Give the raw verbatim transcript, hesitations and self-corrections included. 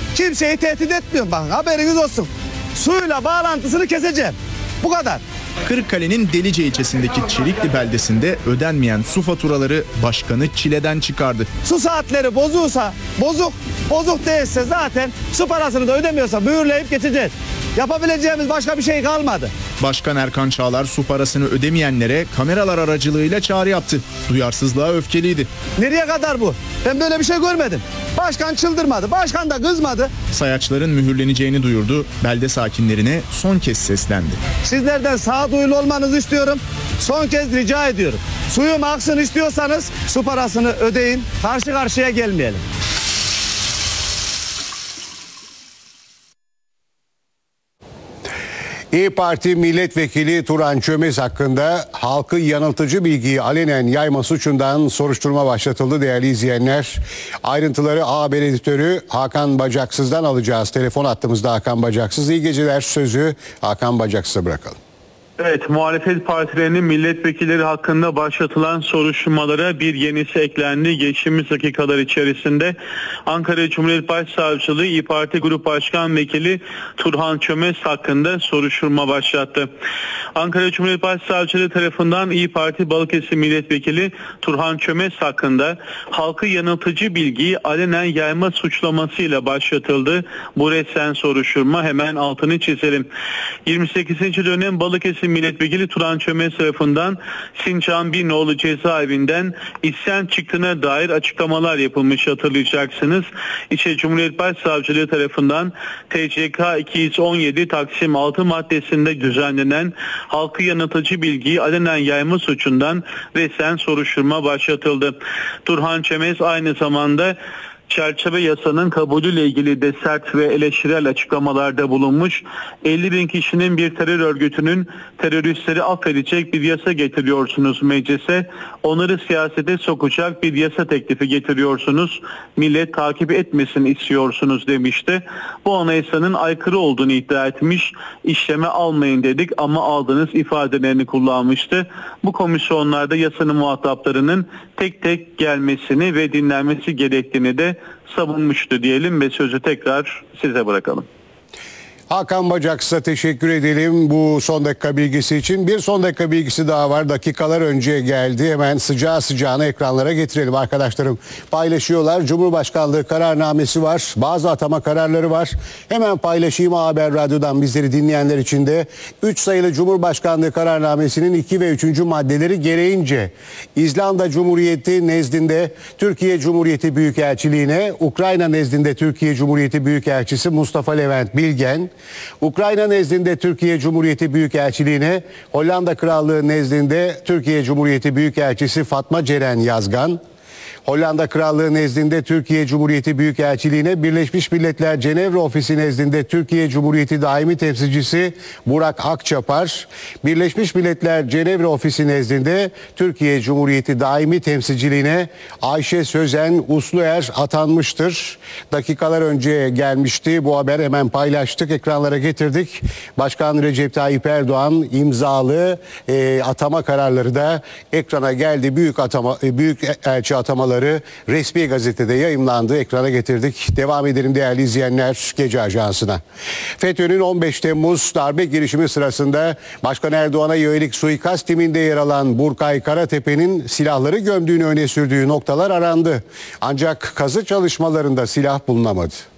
Kimseyi tehdit etmiyorum, bakın haberiniz olsun. Suyla bağlantısını keseceğim. Bu kadar. Kırıkkale'nin Delice ilçesindeki Çelikli beldesinde ödenmeyen su faturaları başkanı çileden çıkardı. Su saatleri bozulsa, bozuk, bozuk değilse zaten su parasını da ödemiyorsa mühürleyip geçeceğiz. Yapabileceğimiz başka bir şey kalmadı. Başkan Erkan Çağlar su parasını ödemeyenlere kameralar aracılığıyla çağrı yaptı. Duyarsızlığa öfkeliydi. Nereye kadar bu? Ben böyle bir şey görmedim. Başkan çıldırmadı, başkan da kızmadı. Sayaçların mühürleneceğini duyurdu. Belde sakinlerine son kez seslendi. Sizlerden sağduyulu olmanızı istiyorum. Son kez rica ediyorum. Suyum aksın istiyorsanız su parasını ödeyin. Karşı karşıya gelmeyelim. İYİ Parti Milletvekili Turan Çömez hakkında halkı yanıltıcı bilgiyi alenen yayma suçundan soruşturma başlatıldı değerli izleyenler. Ayrıntıları A Haber editörü Hakan Bacaksız'dan alacağız. Telefon hattımızda Hakan Bacaksız. İyi geceler, sözü Hakan Bacaksız'a bırakalım. Evet, muhalefet partilerinin milletvekilleri hakkında başlatılan soruşturmalara bir yenisi eklendi. Geçtiğimiz dakikalar içerisinde Ankara Cumhuriyet Başsavcılığı İYİ Parti Grup Başkan Vekili Turhan Çömez hakkında soruşturma başlattı. Ankara Cumhuriyet Başsavcılığı tarafından İYİ Parti Balıkesir Milletvekili Turhan Çömez hakkında halkı yanıltıcı bilgiyi alenen yayma suçlamasıyla başlatıldı. Bu resen soruşturma, hemen altını çizelim. yirmi sekizinci dönem Balıkesir Milletvekili Turan Çömez tarafından Sincan Binoğlu cezaevinden isyan çıktığına dair açıklamalar yapılmış, hatırlayacaksınız. İşte Cumhuriyet Başsavcılığı tarafından T C K iki yüz on yedi Taksim altı maddesinde düzenlenen halkı yanıltıcı bilgiyi alenen yayma suçundan resen soruşturma başlatıldı. Turhan Çömez aynı zamanda çerçeve yasanın kabulüyle ilgili de sert ve eleştirel açıklamalarda bulunmuş. elli bin kişinin bir terör örgütünün teröristleri affedecek bir yasa getiriyorsunuz meclise. Onları siyasete sokacak bir yasa teklifi getiriyorsunuz. Millet takip etmesin istiyorsunuz demişti. Bu anayasanın aykırı olduğunu iddia etmiş. İşleme almayın dedik ama aldınız ifadelerini kullanmıştı. Bu komisyonlarda yasanın muhataplarının tek tek gelmesini ve dinlenmesi gerektiğini de savunmuştu diyelim ve sözü tekrar size bırakalım. Hakan Bacaksız'a teşekkür edelim bu son dakika bilgisi için. Bir son dakika bilgisi daha var. Dakikalar önce geldi. Hemen sıcağı sıcağına ekranlara getirelim. Arkadaşlarım paylaşıyorlar. Cumhurbaşkanlığı kararnamesi var. Bazı atama kararları var. Hemen paylaşayım A Haber Radyo'dan bizleri dinleyenler için de. üç sayılı Cumhurbaşkanlığı kararnamesinin iki ve üçüncü maddeleri gereğince İzlanda Cumhuriyeti nezdinde Türkiye Cumhuriyeti Büyükelçiliğine, Ukrayna nezdinde Türkiye Cumhuriyeti Büyükelçisi Mustafa Levent Bilgen, Ukrayna nezdinde Türkiye Cumhuriyeti Büyükelçiliğine, Hollanda Krallığı nezdinde Türkiye Cumhuriyeti Büyükelçisi Fatma Ceren Yazgan, Hollanda Krallığı nezdinde Türkiye Cumhuriyeti Büyükelçiliğine, Birleşmiş Milletler Cenevre Ofisi nezdinde Türkiye Cumhuriyeti Daimi Temsilcisi Burak Akçapar, Birleşmiş Milletler Cenevre Ofisi nezdinde Türkiye Cumhuriyeti Daimi Temsilciliğine Ayşe Sözen Usluer atanmıştır. Dakikalar önce gelmişti. Bu haber hemen paylaştık, ekranlara getirdik. Başkan Recep Tayyip Erdoğan imzalı e, atama kararları da ekrana geldi. Büyük atama, e, büyük elçi atamaları resmi gazetede yayımlandı. Ekrana getirdik. Devam edelim değerli izleyenler Gece Ajansı'na. FETÖ'nün on beş Temmuz darbe girişimi sırasında Başkan Erdoğan'a yönelik suikast timinde yer alan Burkay Karatepe'nin silahları gömdüğünü öne sürdüğü noktalar arandı. Ancak kazı çalışmalarında silah bulunamadı.